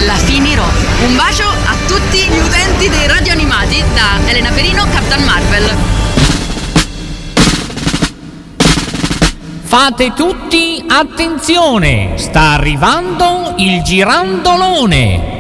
la finirò. Un bacio a tutti gli utenti dei radio animati da Elena Perino, Capitan Marvel. Fate tutti attenzione, sta arrivando il girandolone.